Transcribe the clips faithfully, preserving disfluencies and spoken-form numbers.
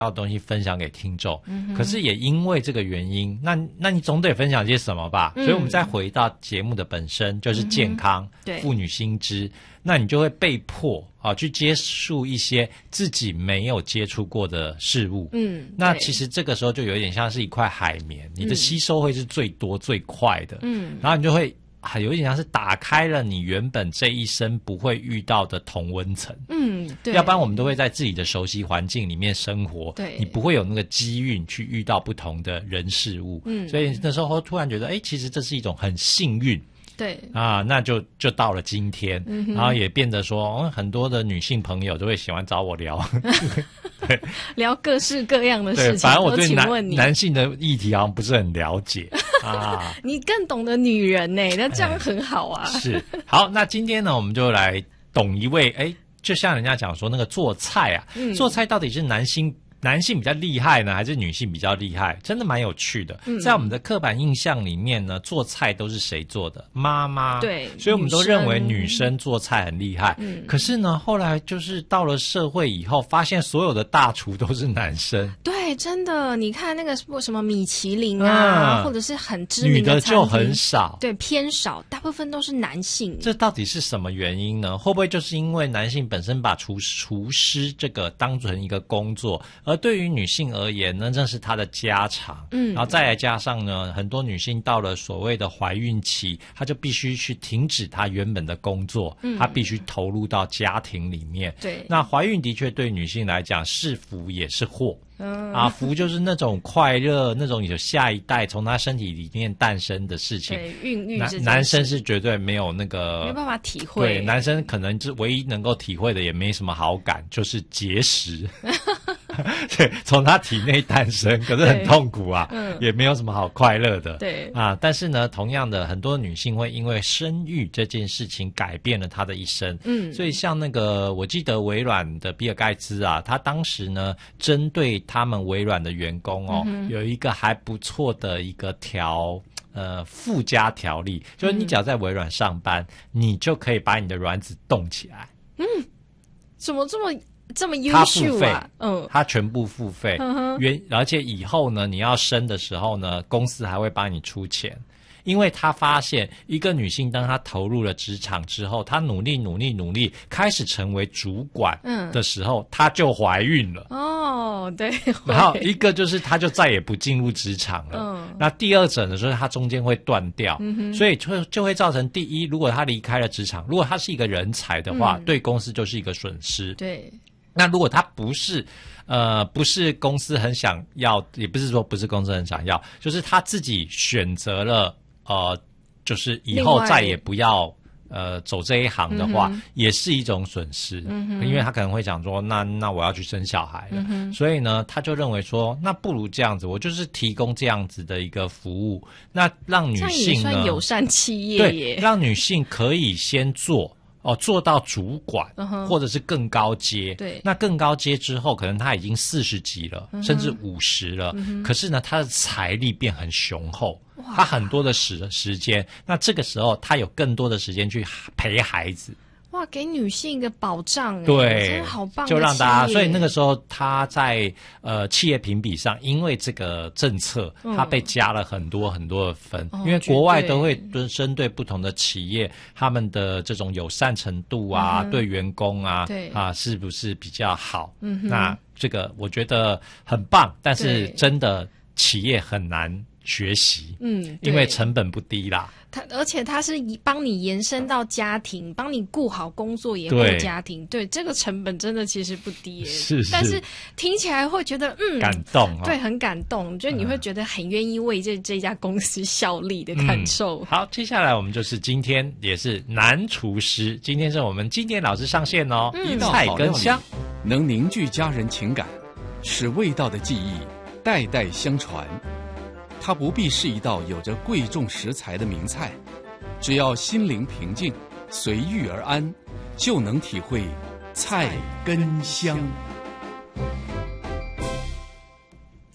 的东西分享给听众，嗯、可是也因为这个原因，那那你总得分享些什么吧？嗯、所以我们再回到节目的本身，就是健康、嗯、妇女新知，那你就会被迫啊去接触一些自己没有接触过的事物。嗯，那其实这个时候就有点像是一块海绵，你的吸收会是最多最快的。嗯，然后你就会。还有一点像是打开了你原本这一生不会遇到的同温层，嗯，对，要不然我们都会在自己的熟悉环境里面生活，对，你不会有那个机运去遇到不同的人事物，嗯，所以那时候突然觉得，哎，其实这是一种很幸运。对啊，那就就到了今天，嗯、然后也变得说、嗯，很多的女性朋友都会喜欢找我聊，对， 聊各式各样的事情。 对，反正我对男男性的议题好像不是很了解啊。 你更懂得女人呢、欸，那这样很好啊。 是，好，那今天呢，我们就来懂一位，哎，就像人家讲说那个做菜啊，嗯、做菜到底是男性。男性比较厉害呢，还是女性比较厉害？真的蛮有趣的。嗯、在我们的刻板印象里面呢，做菜都是谁做的？妈妈。对，所以我们都认为女生做菜很厉害。嗯，可是呢，后来就是到了社会以后，发现所有的大厨都是男生。 对，真的，你看那个什么米其林啊，嗯、或者是很知名的餐厅， 女的就很少， 对，偏少，大部分都是男性。 这到底是什么原因呢？会不会就是因为男性本身把厨厨师这个当成一个工作？而对于女性而言呢，这是她的家常，嗯，然后再来加上呢，很多女性到了所谓的怀孕期，她就必须去停止她原本的工作，嗯，她必须投入到家庭里面。对，那怀孕的确对女性来讲是福也是祸。嗯、啊，福就是那种快乐，那种有下一代从他身体里面诞生的事情。 对，孕育男男生是绝对没有那个， 没有办法体会。 对，男生可能是唯一能够体会的，也没什么好感，就是节食。对，从他体内诞生，可是很痛苦啊，嗯、也没有什么好快乐的。对啊，但是呢，同样的，很多女性会因为生育这件事情改变了她的一生。嗯，所以像那个，我记得微软的比尔盖茨啊，他当时呢，针对他们微软的员工哦，嗯、有一个还不错的一个条呃附加条例，就是你只要在微软上班，嗯、你就可以把你的卵子冻起来。 嗯，怎么这么？这么优秀啊！ 嗯，他全部付费，嗯、原而且以后呢，你要生的时候呢，公司还会帮你出钱，因为他发现一个女性当她投入了职场之后，她努力努力努力，开始成为主管的时候，嗯、她就怀孕了。 哦，对。 然后一个就是她就再也不进入职场了。嗯。那第二者呢，就是她中间会断掉，嗯、所以就就会造成第一，如果她离开了职场，如果她是一个人才的话，嗯、对公司就是一个损失。对。那如果他不是，呃，不是公司很想要，也不是说不是公司很想要，就是他自己选择了，呃，就是以后再也不要呃走这一行的话，嗯、也是一种损失，嗯、因为他可能会讲说，那那我要去生小孩了，嗯、所以呢，他就认为说，那不如这样子，我就是提供这样子的一个服务，那让女性呢，这也算友善企业耶， 对，让女性可以先做。哦，做到主管， uh-huh, 或者是更高阶。对，那更高阶之后，可能他已经四十级了， uh-huh, 甚至五十了。Uh-huh, 可是呢，他的财力变很雄厚，他很多的时时间。那这个时候，他有更多的时间去陪孩子。 哇，给女性一个保障， 对， 真的好棒的！ 就让大家，所以那个时候他在呃企业评比上，因为这个政策，嗯、他被加了很多很多的分，哦、因为国外都会针对不同的企业，他们的这种友善程度啊，嗯、对员工啊，对啊，是不是比较好？嗯，那这个我觉得很棒，但是真的企业很难学习，嗯，因为成本不低啦。 它而且它是帮你延伸到家庭，帮你顾好工作也顾家庭，对，这个成本真的其实不低耶。 是是， 但是听起来会觉得嗯感动、哦， 对，很感动，就你会觉得很愿意为这这家公司效力的感受、 嗯。好，接下来我们就是今天也是男厨师，今天是我们经典老师上线哦， 嗯、 菜根香能凝聚家人情感，使味道的记忆代代相传。它不必是一道有着贵重食材的名菜，只要心灵平静，随遇而安，就能体会菜根香。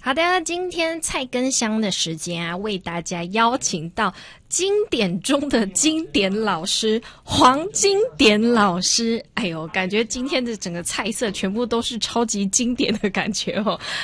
好的，今天菜根香的时间啊，为大家邀请到经典中的经典老师黄经典老师。哎呦，感觉今天的整个菜色全部都是超级经典的感觉哦。